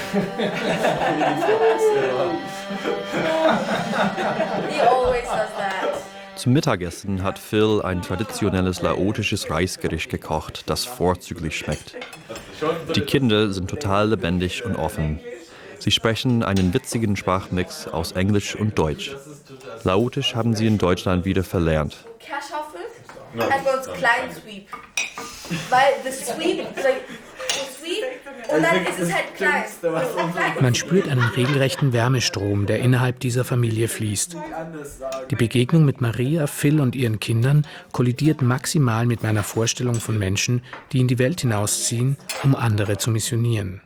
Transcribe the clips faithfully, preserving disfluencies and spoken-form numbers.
He always does that. Zum Mittagessen hat Phil ein traditionelles laotisches Reisgericht gekocht, das vorzüglich schmeckt. Die Kinder sind total lebendig und offen. Sie sprechen einen witzigen Sprachmix aus Englisch und Deutsch. Laotisch haben sie in Deutschland wieder verlernt. Kartoffel, also bei uns klein Sweep. Weil das Sweep, like, Sweep und dann ist es halt klein. Man spürt einen regelrechten Wärmestrom, der innerhalb dieser Familie fließt. Die Begegnung mit Maria, Phil und ihren Kindern kollidiert maximal mit meiner Vorstellung von Menschen, die in die Welt hinausziehen, um andere zu missionieren.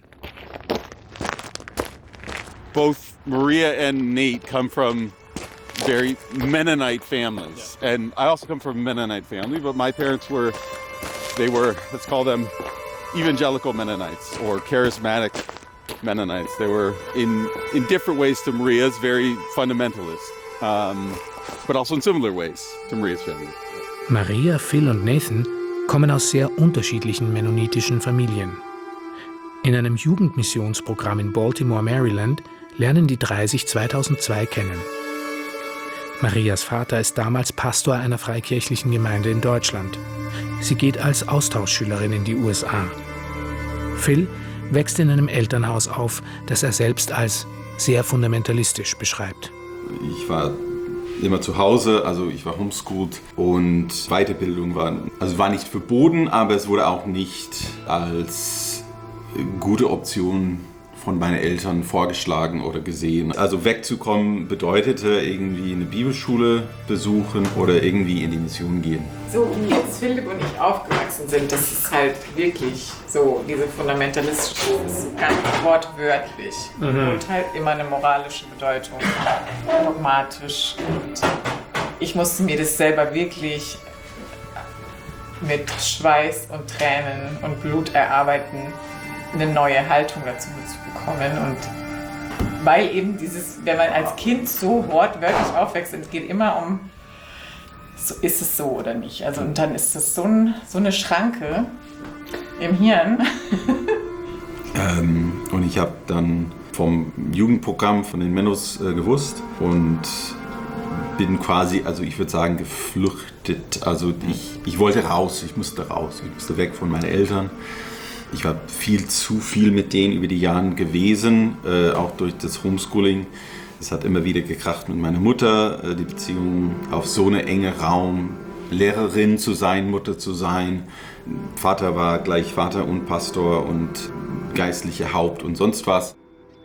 Both Maria and Nate come from very Mennonite families. And I also come from a Mennonite family, but my parents were, they were, let's call them evangelical Mennonites or charismatic Mennonites. They were in, in different ways to Maria's, very fundamentalist, um, but also in similar ways to Maria's family. Maria, Phil und Nathan kommen aus sehr unterschiedlichen mennonitischen Familien. In einem Jugendmissionsprogramm in Baltimore, Maryland, lernen die drei sich zweitausendzwei kennen. Marias Vater ist damals Pastor einer freikirchlichen Gemeinde in Deutschland. Sie geht als Austauschschülerin in die U S A. Phil wächst in einem Elternhaus auf, das er selbst als sehr fundamentalistisch beschreibt. Ich war immer zu Hause, also ich war homeschooled und Weiterbildung war, also war nicht verboten, aber es wurde auch nicht als gute Option von meinen Eltern vorgeschlagen oder gesehen. Also wegzukommen bedeutete irgendwie eine Bibelschule besuchen oder irgendwie in die Mission gehen. So wie jetzt Philipp und ich aufgewachsen sind, das ist halt wirklich so, diese fundamentalistische, das ist ganz wortwörtlich mhm. und halt immer eine moralische Bedeutung, dogmatisch. Und ich musste mir das selber wirklich mit Schweiß und Tränen und Blut erarbeiten, eine neue Haltung dazu zu bekommen. Und weil eben dieses, wenn man als Kind so wortwörtlich aufwächst, es geht immer um, so, ist es so oder nicht. Also und dann ist das so, ein, so eine Schranke im Hirn. ähm, und ich habe dann vom Jugendprogramm von den Mennos äh, gewusst und bin quasi, also ich würde sagen, geflüchtet. Also ich, ich wollte raus, ich musste raus, ich musste weg von meinen Eltern. Ich war viel zu viel mit denen über die Jahre gewesen, äh, auch durch das Homeschooling. Es hat immer wieder gekracht mit meiner Mutter, äh, die Beziehung auf so eine enge Raum, Lehrerin zu sein, Mutter zu sein. Vater war gleich Vater und Pastor und geistliche Haupt und sonst was.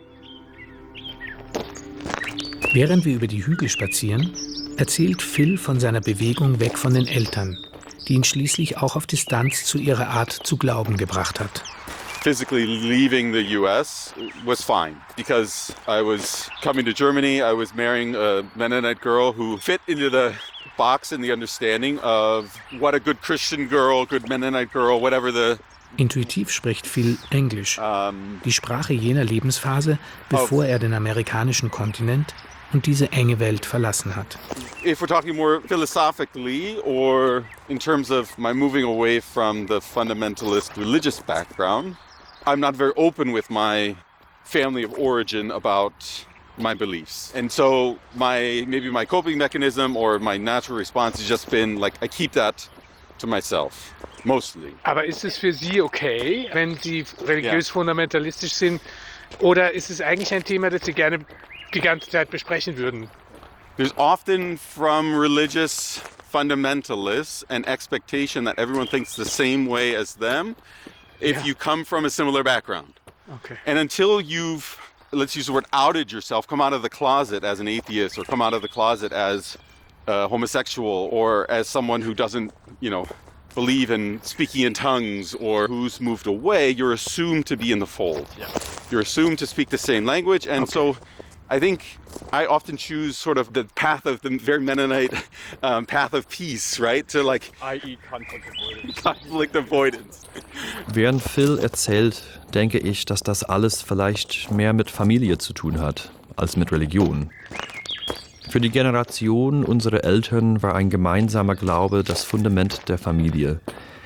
Während wir über die Hügel spazieren, erzählt Phil von seiner Bewegung weg von den Eltern, die ihn schließlich auch auf Distanz zu ihrer Art zu glauben gebracht hat. Physically leaving the U S was fine because I was coming to Germany. I was marrying a Mennonite girl who fit into the box in the understanding of what a good Christian girl, good Mennonite girl, whatever the Intuitiv spricht Phil Englisch, die Sprache jener Lebensphase, bevor er den amerikanischen Kontinent und diese enge Welt verlassen hat. If we're talking more philosophically or in terms of my moving away from the fundamentalist religious background, I'm not very open with my family of origin about my beliefs. And so my maybe my coping mechanism or my natural response has just been like I keep that to myself. Mostly. Aber ist es für Sie okay, wenn Sie religiös fundamentalistisch sind? Oder ist es eigentlich ein Thema, das Sie gerne die ganze Zeit besprechen würden? There's often from religious fundamentalists an expectation that everyone thinks the same way as them if yeah. you come from a similar background. Okay. And until you've, let's use the word outed yourself, come out of the closet as an atheist or come out of the closet as uh, homosexual or as someone who doesn't, you know, believe in speaking in tongues or who's moved away, you're assumed to be in the fold. Yeah. You're assumed to speak the same language. And okay. so I think I often choose sort of the path of the very Mennonite um, path of peace, right? To like, that is conflict avoidance. Conflict avoidance. Während Phil erzählt, denke ich, dass das alles vielleicht mehr mit Familie zu tun hat, als mit Religion. Für die Generation unserer Eltern war ein gemeinsamer Glaube das Fundament der Familie.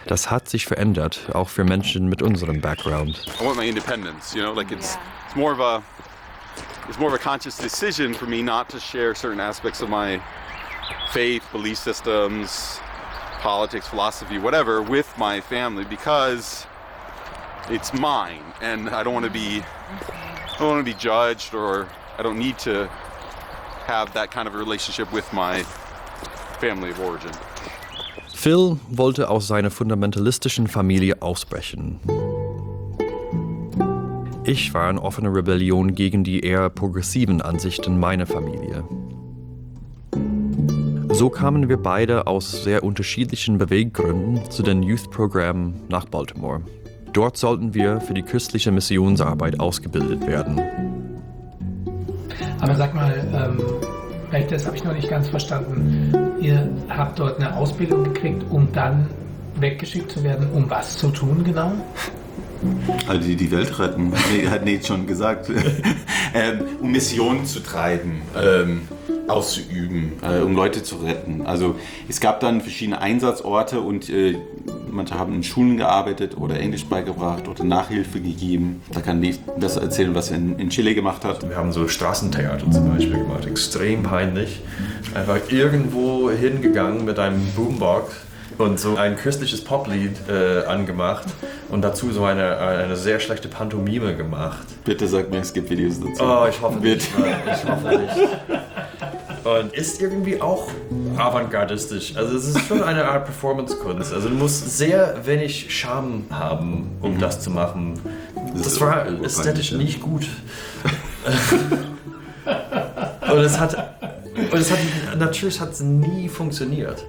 Das hat sich verändert, auch für Menschen mit unserem Background. I want my independence, you know, like it's it's more of a it's more of a conscious decision for me not to share certain aspects of my faith, belief systems, politics, philosophy, whatever, with my family because it's mine, and I don't want to be I don't want to be judged, or I don't need to have that kind of a relationship with my family of origin. Phil wollte aus seiner fundamentalistischen Familie ausbrechen. Ich war in offener Rebellion gegen die eher progressiven Ansichten meiner Familie. So kamen wir beide aus sehr unterschiedlichen Beweggründen zu den Youth-Programmen nach Baltimore. Dort sollten wir für die christliche Missionsarbeit ausgebildet werden. Aber sag mal, ähm, vielleicht das habe ich noch nicht ganz verstanden. Ihr habt dort eine Ausbildung gekriegt, um dann weggeschickt zu werden, um was zu tun genau? Also die, die Welt retten, nee, hat Nate schon gesagt. ähm, um Missionen zu treiben, ähm, auszuüben, äh, um Leute zu retten. Also es gab dann verschiedene Einsatzorte und äh, manche haben in Schulen gearbeitet oder Englisch beigebracht oder Nachhilfe gegeben. Da kann Nate besser erzählen, was er in, in Chile gemacht hat. Wir haben so Straßentheater zum Beispiel gemacht, extrem peinlich. Einfach irgendwo hingegangen mit einem Boombox und so ein christliches Poplied äh, angemacht und dazu so eine, eine sehr schlechte Pantomime gemacht. Bitte sag mir, es gibt Videos dazu. Oh, ich hoffe nicht. Ich hoffe nicht. Und ist irgendwie auch avantgardistisch. Also es ist schon eine Art Performance-Kunst. Also du musst sehr wenig Scham haben, um mhm. das zu machen. Das, das war ästhetisch nicht gut. Und es hat, und es hat natürlich hat es nie funktioniert.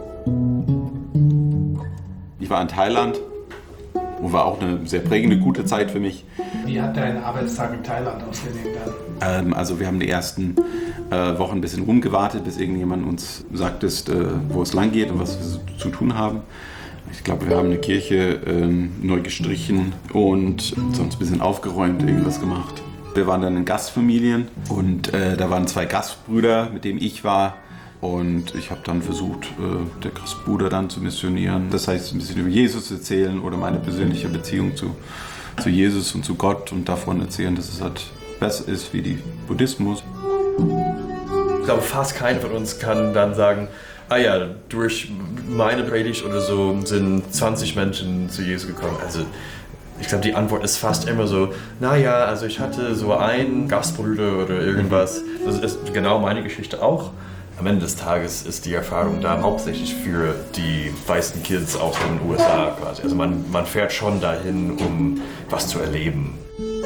Ich war in Thailand und war auch eine sehr prägende, gute Zeit für mich. Wie hat dein Arbeitstag in Thailand ausgesehen dann? Ähm, also wir haben die ersten äh, Wochen ein bisschen rumgewartet, bis irgendjemand uns sagt, ist, äh, wo es lang geht und was wir zu tun haben. Ich glaube, wir haben eine Kirche äh, neu gestrichen und sonst ein bisschen aufgeräumt, irgendwas gemacht. Wir waren dann in Gastfamilien und äh, da waren zwei Gastbrüder, mit denen ich war. Und ich habe dann versucht, äh, der Gastbruder dann zu missionieren. Das heißt, ein bisschen über Jesus erzählen oder meine persönliche Beziehung zu, zu Jesus und zu Gott und davon erzählen, dass es halt besser ist wie die Buddhismus. Ich glaube, fast keiner von uns kann dann sagen, ah ja, durch meine Predigt oder so sind zwanzig Menschen zu Jesus gekommen. Also ich glaube, die Antwort ist fast immer so, naja, also ich hatte so einen Gastbruder oder irgendwas. Das ist genau meine Geschichte auch. Am Ende des Tages ist die Erfahrung da hauptsächlich für die weißen Kids aus den U S A quasi. Also man, man fährt schon dahin, um was zu erleben.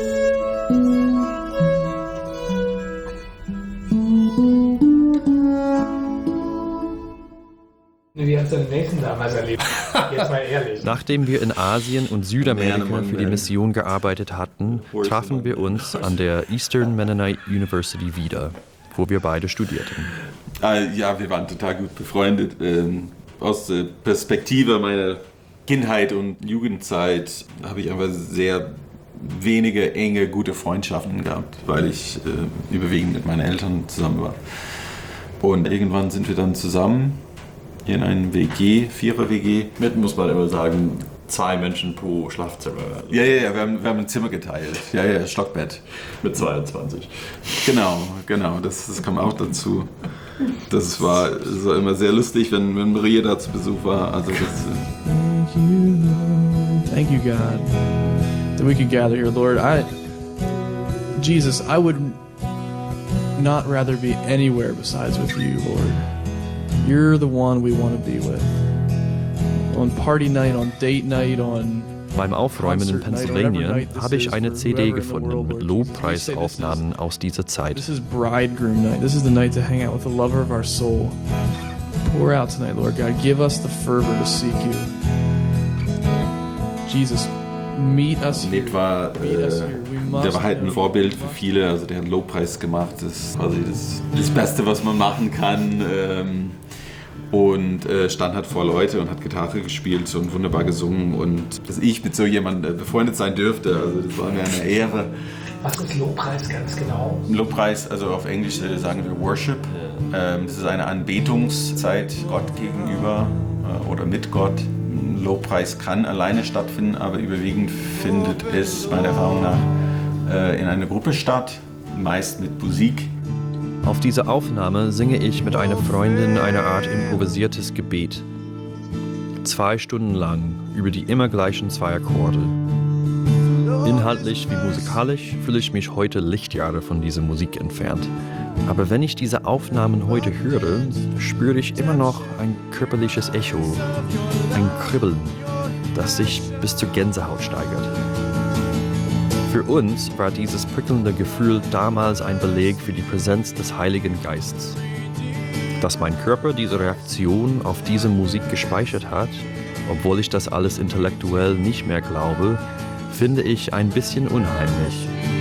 Wie hast du den nächsten damals erlebt? Jetzt mal ehrlich. Nachdem wir in Asien und Südamerika für die Mission gearbeitet hatten, trafen wir uns an der Eastern Mennonite University wieder, wo wir beide studierten. Ja, wir waren total gut befreundet. Aus der Perspektive meiner Kindheit und Jugendzeit habe ich einfach sehr wenige enge, gute Freundschaften gehabt, weil ich äh, überwiegend mit meinen Eltern zusammen war. Und irgendwann sind wir dann zusammen in einem W G, Vierer-W G. Mit, muss man immer sagen, zwei Menschen pro Schlafzimmer. Ja, ja, ja, wir haben, wir haben ein Zimmer geteilt. Ja, ja, Stockbett. Mit zweiundzwanzig. Genau, genau, das, das kam auch dazu. Das war, das war immer sehr lustig, wenn, wenn Maria da zu Besuch war. Also das, Thank you, Lord. Thank you, God, that we could gather here, Lord. I, Jesus, I would not rather be anywhere besides with you, Lord. You're the one we want to be with. On party night, on date night, on Beim Aufräumen in Pennsylvania habe ich eine C D gefunden mit Lobpreisaufnahmen aus dieser Zeit. This is bridegroom night. This is the night to hang out with the lover of our soul. Pour out tonight, Lord God. Give us the fervor to seek you. Jesus, meet us here. Nate war, äh, der war halt ein Vorbild für viele. Also der hat Lobpreis gemacht. Das ist quasi das, das Beste, was man machen kann. Ähm, Und äh, stand halt vor Leute und hat Gitarre gespielt und wunderbar gesungen. Und dass ich mit so jemandem äh, befreundet sein dürfte, also das war mir eine Ehre. Was ist Lobpreis ganz genau? Lobpreis, also auf Englisch äh, sagen wir Worship. Ähm, das ist eine Anbetungszeit Gott gegenüber äh, oder mit Gott. Lobpreis kann alleine stattfinden, aber überwiegend findet es meiner Erfahrung nach äh, in einer Gruppe statt, meist mit Musik. Auf dieser Aufnahme singe ich mit einer Freundin eine Art improvisiertes Gebet. Zwei Stunden lang über die immer gleichen zwei Akkorde. Inhaltlich wie musikalisch fühle ich mich heute Lichtjahre von dieser Musik entfernt. Aber wenn ich diese Aufnahmen heute höre, spüre ich immer noch ein körperliches Echo, ein Kribbeln, das sich bis zur Gänsehaut steigert. Für uns war dieses prickelnde Gefühl damals ein Beleg für die Präsenz des Heiligen Geistes. Dass mein Körper diese Reaktion auf diese Musik gespeichert hat, obwohl ich das alles intellektuell nicht mehr glaube, finde ich ein bisschen unheimlich.